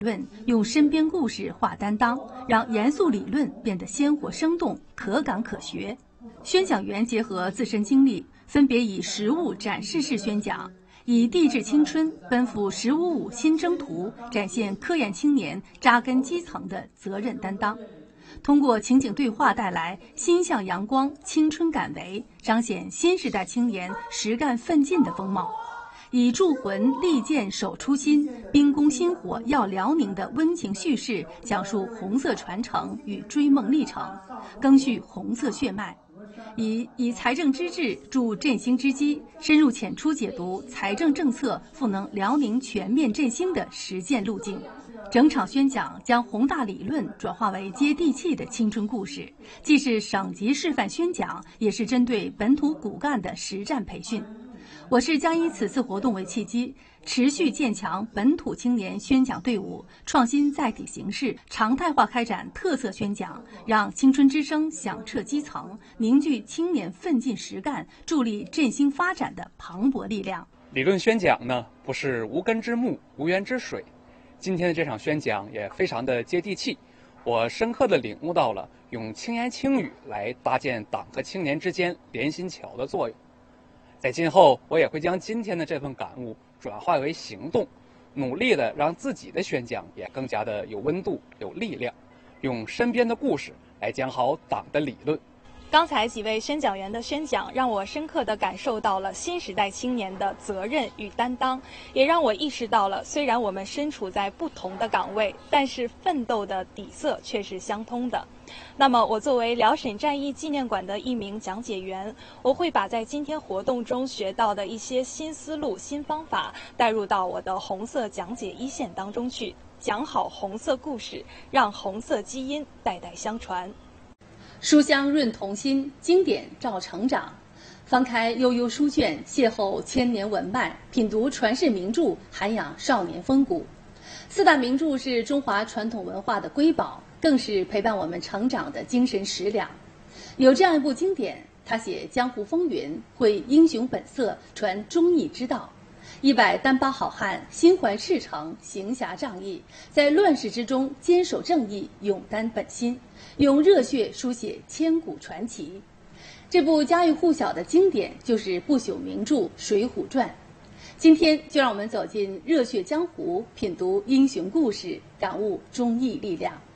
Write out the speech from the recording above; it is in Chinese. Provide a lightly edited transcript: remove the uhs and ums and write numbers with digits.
论用身边故事化担当，让严肃理论变得鲜活生动、可感可学。宣讲员结合自身经历，分别以实物展示式宣讲，以地质青春奔赴“15+5”新征途，展现科研青年扎根基层的责任担当。通过情景对话带来心向阳光、青春感为，彰显新时代青年实干奋进的风貌。以铸魂利剑守初心，兵工薪火耀辽宁的温情叙事，讲述红色传承与追梦历程，赓续红色血脉。以财政之治助振兴之基，深入浅出解读财政政策赋能辽宁全面振兴的实践路径。整场宣讲将宏大理论转化为接地气的青春故事，既是省级示范宣讲，也是针对本土骨干的实战培训。我市将以此次活动为契机，持续建强本土青年宣讲队伍，创新载体形式，常态化开展特色宣讲，让青春之声响彻基层，凝聚青年奋进实干、助力振兴发展的磅礴力量。 理论宣讲呢，不是无根之木、无源之水。今天的这场宣讲也非常的接地气，我深刻地领悟到了用轻言轻语来搭建党和青年之间连心桥的作用。在今后，我也会将今天的这份感悟转化为行动，努力的让自己的宣讲也更加的有温度、有力量，用身边的故事来讲好党的理论。 刚才几位宣讲员的宣讲，让我深刻地感受到了新时代青年的责任与担当，也让我意识到了，虽然我们身处在不同的岗位，但是奋斗的底色却是相通的。那么，我作为辽沈战役纪念馆的一名讲解员，我会把在今天活动中学到的一些新思路、新方法带入到我的红色讲解一线当中去，讲好红色故事，让红色基因代代相传。 书香润童心，经典照成长。翻开悠悠书卷，邂逅千年文脉，品读传世名著，涵养少年风骨。四大名著是中华传统文化的瑰宝，更是陪伴我们成长的精神食粮。有这样一部经典，他写江湖风云，绘英雄本色，传忠义之道。100单八好汉，心怀赤诚，行侠仗义，在乱世之中坚守正义，勇担本心，用热血书写千古传奇。这部家喻户晓的经典就是不朽名著《水浒传》。今天就让我们走进热血江湖，品读英雄故事，感悟忠义力量。